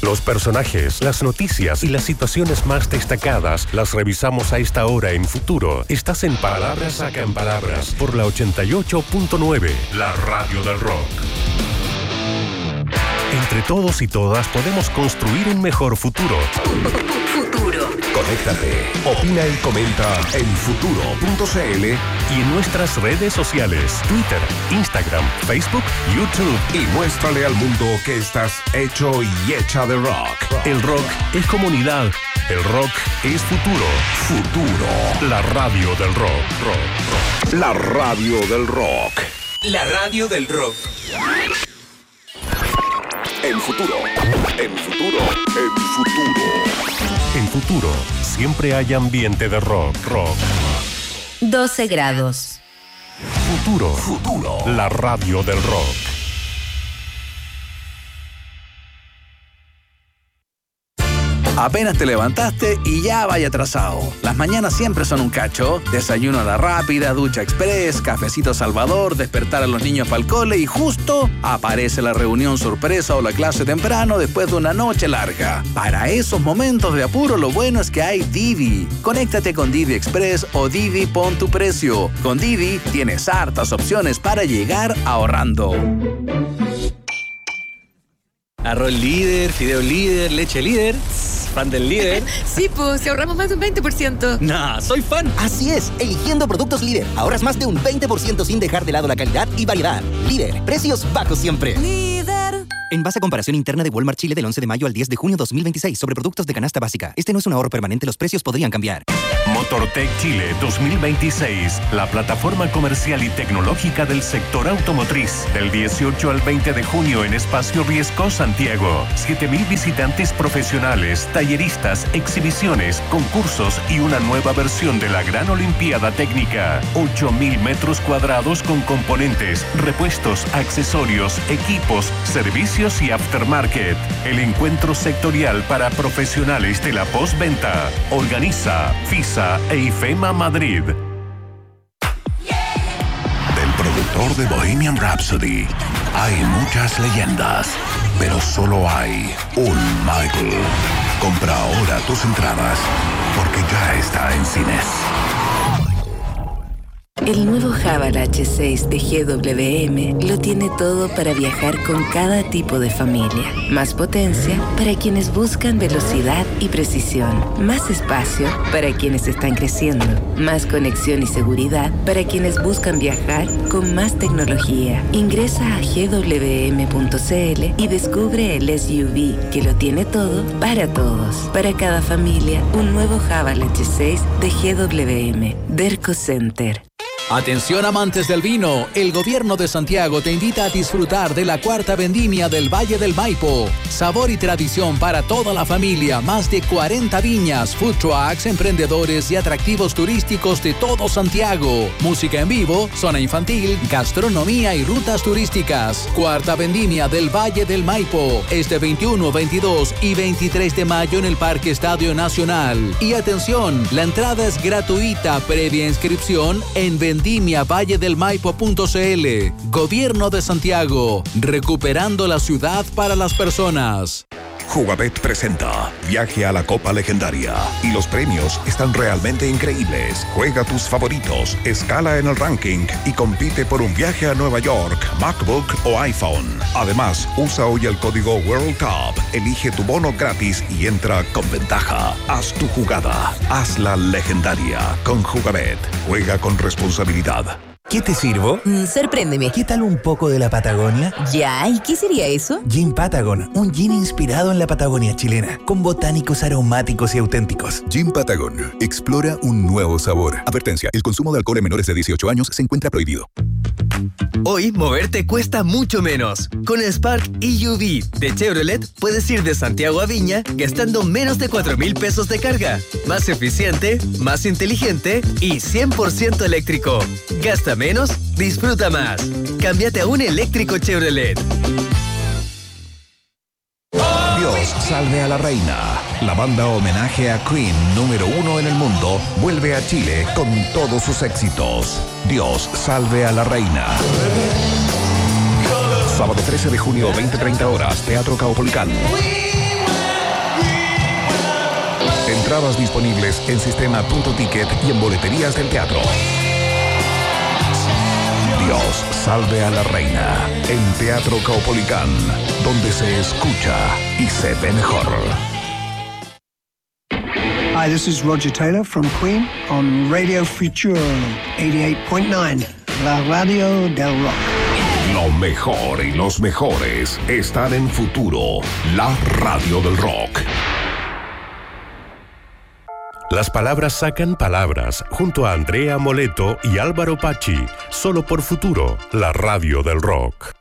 Los personajes, las noticias y las situaciones más destacadas las revisamos a esta hora en Futuro. Estás en Palabras Sacan Palabras por la 88.9, la radio del rock. Entre todos y todas podemos construir un mejor futuro. Futuro. Conéctate, opina y comenta en futuro.cl y en nuestras redes sociales, Twitter, Instagram, Facebook, YouTube. Y muéstrale al mundo que estás hecho y hecha de rock. El rock es comunidad. El rock es futuro. Futuro. La radio del rock. La radio del rock. La radio del rock. En futuro. En futuro. En futuro. En Futuro, siempre hay ambiente de rock. 12 grados. Futuro. La radio del rock. Apenas te levantaste y ya vaya atrasado. Las mañanas siempre son un cacho. Desayuno a la rápida, ducha express, cafecito Salvador, despertar a los niños para el cole y justo aparece la reunión sorpresa o la clase temprano después de una noche larga. Para esos momentos de apuro, lo bueno es que hay Didi. Conéctate con Didi Express o Didi Pon tu Precio. Con Didi tienes hartas opciones para llegar ahorrando. Arroz líder, fideo líder, leche líder. ¿Fan del líder? Sí, pues, si ahorramos más de un 20%. Nah, soy fan. Así es, eligiendo productos líder, ahorras más de un 20% sin dejar de lado la calidad y variedad. Líder, precios bajos siempre. Líder. En base a comparación interna de Walmart Chile del 11 de mayo al 10 de junio 2026 sobre productos de canasta básica. Este no es un ahorro permanente, los precios podrían cambiar. Motortech Chile 2026, la plataforma comercial y tecnológica del sector automotriz. Del 18 al 20 de junio en Espacio Riesco, Santiago. 7.000 visitantes profesionales, talleristas, exhibiciones, concursos y una nueva versión de la Gran Olimpiada Técnica. 8.000 metros cuadrados con componentes, repuestos, accesorios, equipos, servicios y aftermarket. El encuentro sectorial para profesionales de la postventa. Organiza FISA e IFEMA Madrid. Del productor de Bohemian Rhapsody hay muchas leyendas, pero solo hay un Michael. Compra ahora tus entradas, porque ya está en cines. El nuevo Haval H6 de GWM lo tiene todo para viajar con cada tipo de familia. Más potencia para quienes buscan velocidad y precisión. Más espacio para quienes están creciendo. Más conexión y seguridad para quienes buscan viajar con más tecnología. Ingresa a gwm.cl y descubre el SUV que lo tiene todo para todos. Para cada familia, un nuevo Haval H6 de GWM. Derco Center. Atención amantes del vino, el gobierno de Santiago te invita a disfrutar de la cuarta vendimia del Valle del Maipo. Sabor y tradición para toda la familia, más de 40 viñas, food trucks, emprendedores y atractivos turísticos de todo Santiago. Música en vivo, zona infantil, gastronomía y rutas turísticas. Cuarta vendimia del Valle del Maipo, este 21, 22 y 23 de mayo en el Parque Estadio Nacional. Y atención, la entrada es gratuita previa inscripción en vendimiavalledelmaipo.cl. Gobierno de Santiago, recuperando la ciudad para las personas. Jugabet presenta Viaje a la Copa Legendaria y los premios están realmente increíbles. Juega tus favoritos, escala en el ranking y compite por un viaje a Nueva York, MacBook o iPhone. Además, usa hoy el código World Cup, elige tu bono gratis y entra con ventaja. Haz tu jugada, hazla legendaria con Jugabet. Juega con responsabilidad. ¿Qué te sirvo? Sorpréndeme. ¿Qué tal un poco de la Patagonia? Ya, ¿y qué sería eso? Gin Patagon, un gin inspirado en la Patagonia chilena, con botánicos aromáticos y auténticos. Gin Patagon, explora un nuevo sabor. Advertencia, el consumo de alcohol en menores de 18 años se encuentra prohibido. Hoy moverte cuesta mucho menos. Con el Spark EUV de Chevrolet puedes ir de Santiago a Viña gastando menos de 4,000 pesos de carga. Más eficiente, más inteligente y 100% eléctrico. Gasta menos, disfruta más. Cámbiate a un eléctrico Chevrolet. Dios salve a la reina. La banda homenaje a Queen número 1 en el mundo vuelve a Chile con todos sus éxitos. Dios salve a la reina. Sábado 13 de junio, 20:30 horas, Teatro Caupolicán. Entradas disponibles en sistema.ticket y en boleterías del teatro. Dios salve a la reina en Teatro Caupolicán, donde se escucha y se ve mejor. Hi, this is Roger Taylor from Queen on Radio Futuro 88.9, la radio del rock. Lo mejor y los mejores están en Futuro, la radio del rock. Las palabras sacan palabras, junto a Andrea Moleto y Álvaro Pachi, solo por Futuro, la radio del rock.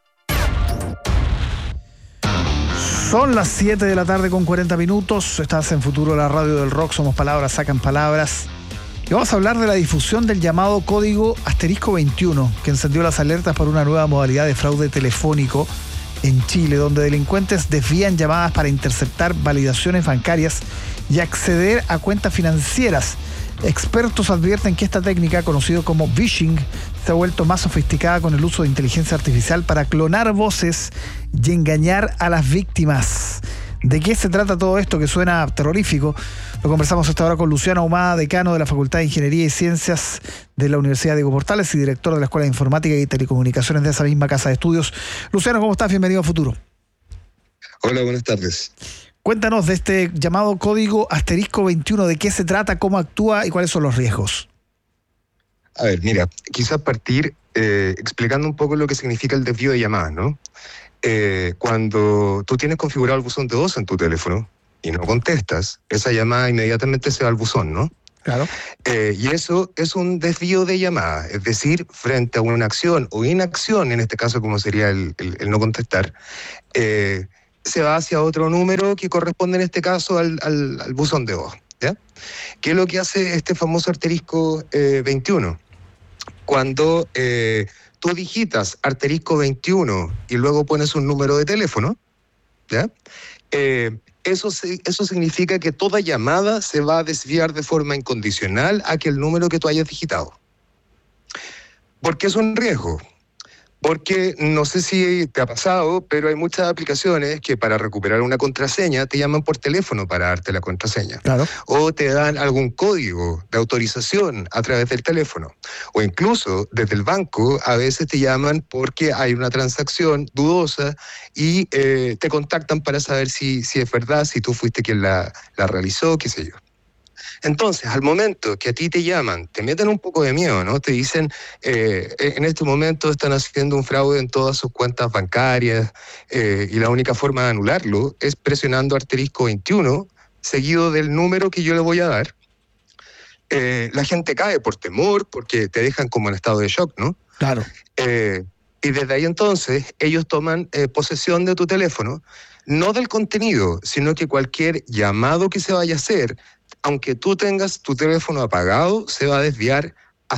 Son las 7 de la tarde con 40 minutos. Estás en Futuro, la radio del rock. Somos palabras, sacan palabras. Y vamos a hablar de la difusión del llamado código *21, que encendió las alertas por una nueva modalidad de fraude telefónico en Chile, donde delincuentes desvían llamadas para interceptar validaciones bancarias y acceder a cuentas financieras. Expertos advierten que esta técnica, conocida como phishing, se ha vuelto más sofisticada con el uso de inteligencia artificial para clonar voces y engañar a las víctimas. ¿De qué se trata todo esto que suena terrorífico? Lo conversamos hasta ahora con Luciano Ahumada, decano de la Facultad de Ingeniería y Ciencias de la Universidad Diego Portales y director de la Escuela de Informática y Telecomunicaciones de esa misma casa de estudios. Luciano, ¿cómo estás? Bienvenido a Futuro. Hola, buenas tardes. Cuéntanos de este llamado código *21, ¿de qué se trata, cómo actúa y cuáles son los riesgos? A ver, mira, quizás partir explicando un poco lo que significa el desvío de llamadas, ¿no? Cuando tú tienes configurado el buzón de voz en tu teléfono y no contestas, esa llamada inmediatamente se va al buzón, ¿no? Claro. Y eso es un desvío de llamada, es decir, frente a una acción o inacción, en este caso como sería el no contestar, se va hacia otro número que corresponde en este caso al buzón de voz, ¿ya? ¿Qué es lo que hace este famoso asterisco 21? Cuando tú digitas asterisco 21 y luego pones un número de teléfono, ¿ya? Eso significa que toda llamada se va a desviar de forma incondicional a aquel número que tú hayas digitado. ¿Por qué es un riesgo? Porque no sé si te ha pasado, pero hay muchas aplicaciones que para recuperar una contraseña te llaman por teléfono para darte la contraseña. Claro. O te dan algún código de autorización a través del teléfono. O incluso desde el banco a veces te llaman porque hay una transacción dudosa y te contactan para saber si es verdad, si tú fuiste quien la realizó, qué sé yo. Entonces, al momento que a ti te llaman, te meten un poco de miedo, ¿no? Te dicen, en este momento están haciendo un fraude en todas sus cuentas bancarias y la única forma de anularlo es presionando asterisco 21, seguido del número que yo le voy a dar. La gente cae por temor, porque te dejan como en estado de shock, ¿no? Claro. Y desde ahí entonces, ellos toman posesión de tu teléfono, no del contenido, sino que cualquier llamado que se vaya a hacer, aunque tú tengas tu teléfono apagado, se va a desviar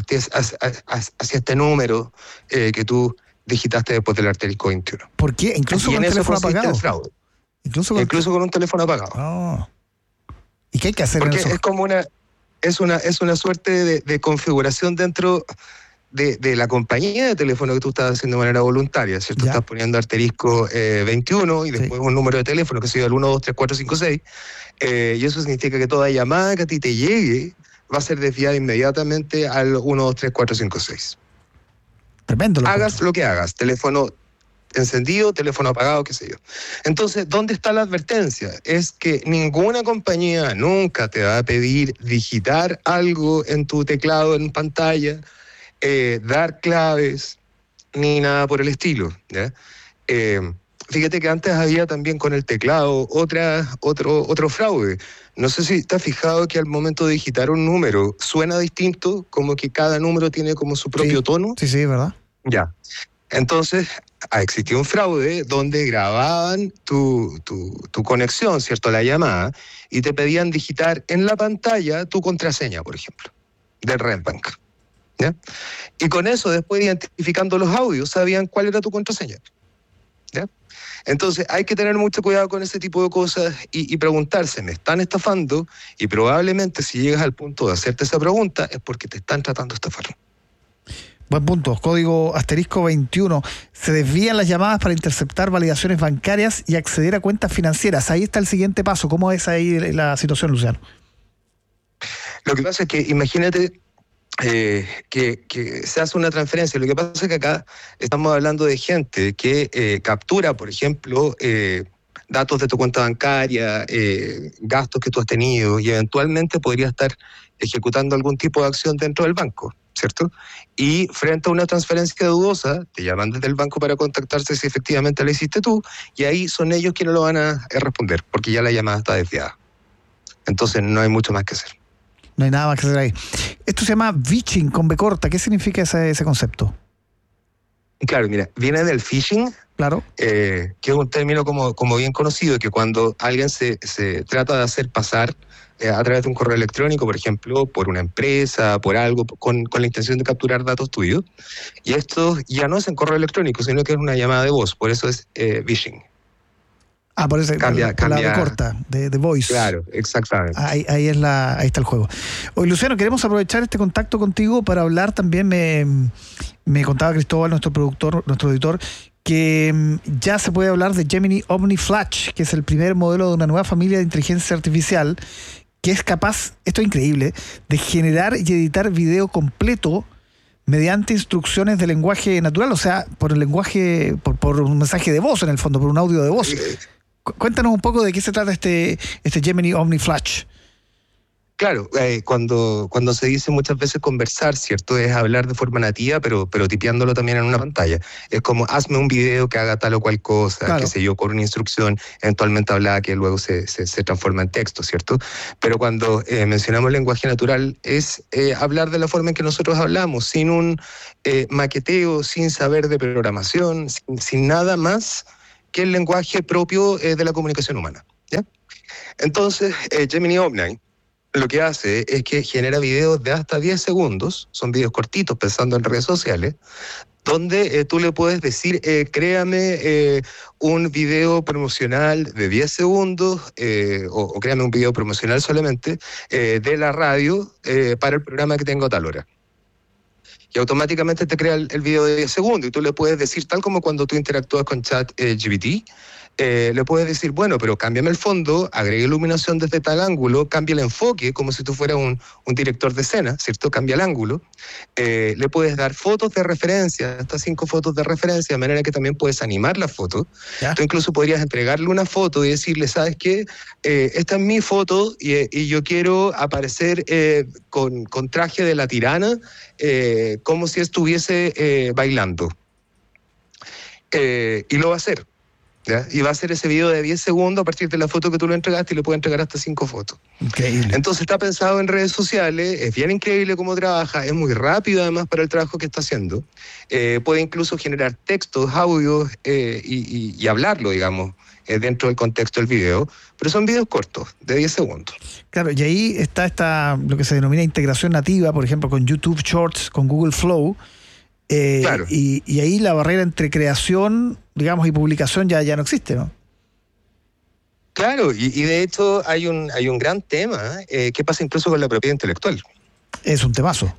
hacia este número que tú digitaste después del asterisco 21. ¿Por qué? Incluso con el teléfono apagado. Incluso con un teléfono apagado. Oh. ¿Y qué hay que hacer? Porque en eso? es como una suerte de configuración dentro de la compañía de teléfono que tú estás haciendo de manera voluntaria, ¿cierto? Ya. Estás poniendo asterisco 21 y después un número de teléfono que sea el 1, 2, 3, 4, 5, 6. Y eso significa que toda llamada que a ti te llegue va a ser desviada inmediatamente al 1, 2, 3, 4, 5, 6. Tremendo. Hagas lo que hagas, teléfono encendido, teléfono apagado, qué sé yo. Entonces, ¿dónde está la advertencia? Es que ninguna compañía nunca te va a pedir digitar algo en tu teclado, en pantalla, dar claves, ni nada por el estilo, ¿ya? Fíjate que antes había también con el teclado otro fraude. No sé si te has fijado que al momento de digitar un número suena distinto, como que cada número tiene como su propio tono. Sí, ¿verdad? Ya. Entonces, existió un fraude donde grababan tu conexión, ¿cierto? La llamada, y te pedían digitar en la pantalla tu contraseña, por ejemplo, del Redbank, ¿ya? Y con eso, después identificando los audios, sabían cuál era tu contraseña, ¿ya? Entonces hay que tener mucho cuidado con ese tipo de cosas y preguntarse, ¿me están estafando? Y probablemente si llegas al punto de hacerte esa pregunta es porque te están tratando de estafar. Buen punto. Código asterisco 21. Se desvían las llamadas para interceptar validaciones bancarias y acceder a cuentas financieras. Ahí está el siguiente paso. ¿Cómo es ahí la situación, Luciano? Lo que pasa es que imagínate que se hace una transferencia. Lo que pasa es que acá estamos hablando de gente que captura, por ejemplo, datos de tu cuenta bancaria, gastos que tú has tenido, y eventualmente podría estar ejecutando algún tipo de acción dentro del banco, ¿cierto? Y frente a una transferencia dudosa, te llaman desde el banco para contactarse si efectivamente la hiciste tú, y ahí son ellos quienes lo van a responder, porque ya la llamada está desviada. Entonces no hay mucho más que hacer. No hay nada más que hacer ahí. Esto se llama phishing con B corta. ¿Qué significa ese concepto? Claro, mira, viene del phishing, claro, que es un término como bien conocido, que cuando alguien se trata de hacer pasar a través de un correo electrónico, por ejemplo, por una empresa, por algo, con la intención de capturar datos tuyos, y esto ya no es en correo electrónico, sino que es una llamada de voz, por eso es phishing. Por eso cambia la B corta, de voice. Claro, exactamente. Ahí está el juego. Hoy, Luciano, queremos aprovechar este contacto contigo para hablar también, me contaba Cristóbal, nuestro productor, nuestro editor, que ya se puede hablar de Gemini Omni Flash, que es el primer modelo de una nueva familia de inteligencia artificial que es capaz, esto es increíble, de generar y editar video completo mediante instrucciones de lenguaje natural, o sea, por el lenguaje, por un mensaje de voz en el fondo, por un audio de voz. Cuéntanos un poco de qué se trata este Gemini Omni Flash. Claro, cuando se dice muchas veces conversar, ¿cierto? Es hablar de forma nativa, pero tipeándolo también en una pantalla. Es como, hazme un video que haga tal o cual cosa, claro, qué sé yo, con una instrucción, eventualmente hablada que luego se transforma en texto, ¿cierto? Pero cuando mencionamos lenguaje natural, es hablar de la forma en que nosotros hablamos, sin un maqueteo, sin saber de programación, sin nada más que el lenguaje propio de la comunicación humana, ¿ya? Entonces, Gemini Omni lo que hace es que genera videos de hasta 10 segundos, son videos cortitos pensando en redes sociales, donde tú le puedes decir, créame un video promocional de 10 segundos o créame un video promocional solamente de la radio para el programa que tengo a tal hora. Y automáticamente te crea el video de 10 segundos y tú le puedes decir, tal como cuando tú interactúas con ChatGPT, le puedes decir, bueno, pero cámbiame el fondo, agregue iluminación desde tal ángulo, cambia el enfoque, como si tú fueras un director de escena, ¿cierto? Cambia el ángulo. Le puedes dar fotos de referencia, hasta 5 fotos de referencia, de manera que también puedes animar la foto. ¿Ya? Tú incluso podrías entregarle una foto y decirle, ¿sabes qué? Esta es mi foto y yo quiero aparecer con traje de la tirana, como si estuviese bailando. Y lo va a hacer. ¿Ya? Y va a hacer ese video de 10 segundos a partir de la foto que tú le entregaste y le puede entregar hasta 5 fotos. Increíble. Entonces está pensado en redes sociales, es bien increíble cómo trabaja, es muy rápido además para el trabajo que está haciendo. Puede incluso generar textos, audios y hablarlo, digamos, dentro del contexto del video, pero son videos cortos, de 10 segundos. Claro, y ahí está lo que se denomina integración nativa, por ejemplo, con YouTube Shorts, con Google Flow. Claro. Y ahí la barrera entre creación, digamos, y publicación ya no existe, ¿no? Claro, y de hecho hay un gran tema que pasa incluso con la propiedad intelectual. Es un temazo.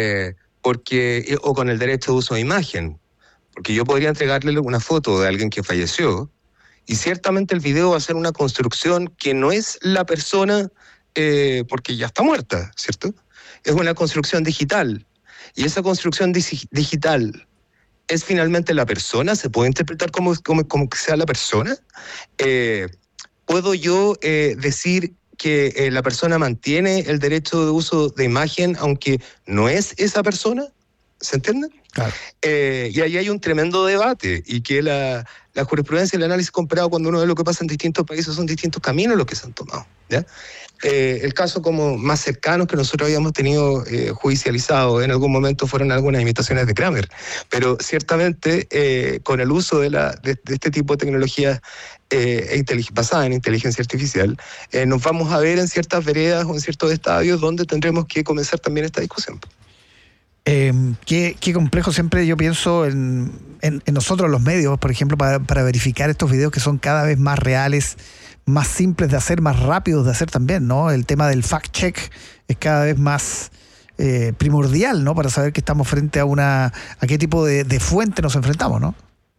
O con el derecho de uso de imagen. Porque yo podría entregarle una foto de alguien que falleció y ciertamente el video va a ser una construcción que no es la persona porque ya está muerta, ¿cierto? Es una construcción digital. Y esa construcción digital es finalmente la persona, se puede interpretar como que sea la persona. ¿Puedo yo decir que la persona mantiene el derecho de uso de imagen aunque no es esa persona? ¿Se entiende? Claro. Y ahí hay un tremendo debate y que la jurisprudencia y el análisis comparado cuando uno ve lo que pasa en distintos países son distintos caminos los que se han tomado, ¿ya? El caso como más cercano que nosotros habíamos tenido judicializado en algún momento fueron algunas imitaciones de Kramer, pero ciertamente con el uso de este tipo de tecnologías basadas en inteligencia artificial, nos vamos a ver en ciertas veredas o en ciertos estadios donde tendremos que comenzar también esta discusión. Qué complejo siempre yo pienso en nosotros los medios, por ejemplo, para verificar estos videos que son cada vez más reales, más simples de hacer, más rápidos de hacer también, ¿no? El tema del fact-check es cada vez más primordial, ¿no? Para saber que estamos frente a qué tipo de fuente nos enfrentamos, ¿no?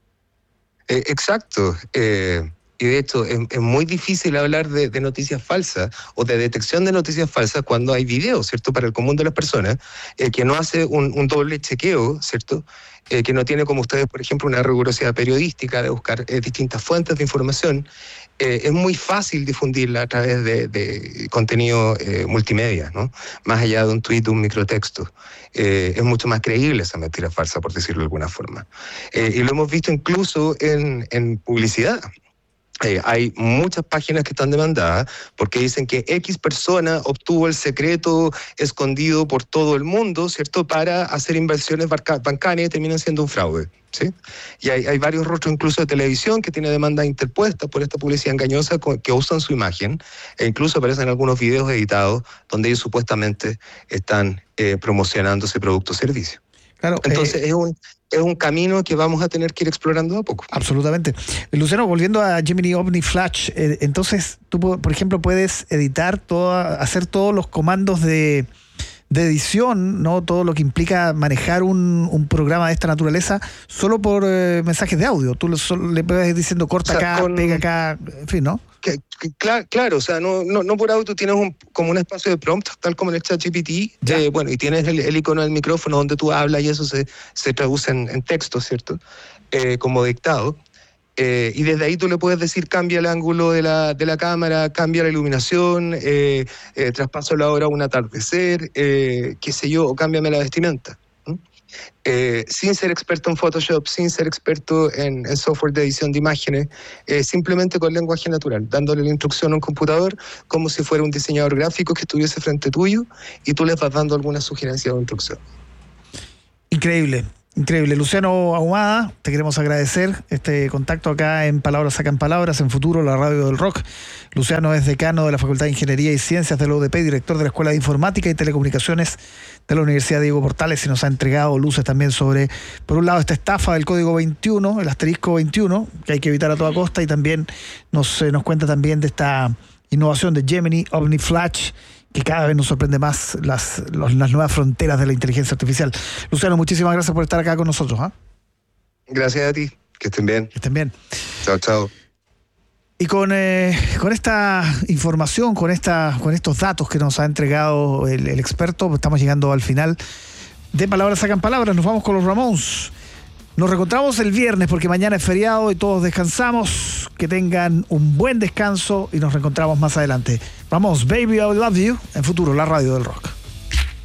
Exacto. Y de hecho es muy difícil hablar de noticias falsas o de detección de noticias falsas cuando hay videos, ¿cierto? Para el común de las personas, que no hace un doble chequeo, ¿cierto? Que no tiene, como ustedes, por ejemplo, una rigurosidad periodística de buscar distintas fuentes de información. Es muy fácil difundirla a través de contenido multimedia, ¿no? Más allá de un tuit, de un microtexto. Es mucho más creíble esa mentira falsa, por decirlo de alguna forma. Y lo hemos visto incluso en publicidad. Hay muchas páginas que están demandadas porque dicen que X persona obtuvo el secreto escondido por todo el mundo, ¿cierto?, para hacer inversiones bancarias y terminan siendo un fraude, ¿sí? Y hay varios rostros incluso de televisión que tienen demandas interpuestas por esta publicidad engañosa que usan su imagen, e incluso aparecen algunos videos editados donde ellos supuestamente están promocionando ese producto o servicio. Claro, entonces es un camino que vamos a tener que ir explorando a poco. Absolutamente. Luciano, volviendo a Gemini Omni Flash, entonces tú, por ejemplo, puedes editar hacer todos los comandos de edición, ¿no? Todo lo que implica manejar un programa de esta naturaleza solo por mensajes de audio. Tú le puedes ir diciendo corta, o sea, acá, pega acá, en fin, ¿no? Claro, o sea, no por audio, tienes como un espacio de prompt, tal como en el ChatGPT, bueno, y tienes el icono del micrófono donde tú hablas y eso se traduce en texto, ¿cierto? Como dictado. Y desde ahí tú le puedes decir cambia el ángulo de la cámara, cambia la iluminación, traspásalo ahora a un atardecer, qué sé yo, o cámbiame la vestimenta. Sin ser experto en Photoshop, sin ser experto en software de edición de imágenes, simplemente con lenguaje natural, dándole la instrucción a un computador como si fuera un diseñador gráfico que estuviese frente tuyo y tú les vas dando alguna sugerencia o instrucción. Increíble. Luciano Ahumada, te queremos agradecer este contacto acá en Palabras Sacan Palabras, en Futuro, la radio del rock. Luciano es decano de la Facultad de Ingeniería y Ciencias de la UDP, director de la Escuela de Informática y Telecomunicaciones de la Universidad Diego Portales, y nos ha entregado luces también sobre, por un lado, esta estafa del código 21, el asterisco 21, que hay que evitar a toda costa, y también nos cuenta también de esta innovación de Gemini Omni Flash, que cada vez nos sorprende más las nuevas fronteras de la inteligencia artificial. Luciano, muchísimas gracias por estar acá con nosotros. Gracias a ti, que estén bien. Que estén bien. Chao. Y con esta información, con estos datos que nos ha entregado el experto, estamos llegando al final de Palabras Sacan Palabras. Nos vamos con los Ramones. Nos reencontramos el viernes porque mañana es feriado y todos descansamos. Que tengan un buen descanso y nos reencontramos más adelante. Vamos, Baby I Love You, en Futuro, la radio del rock.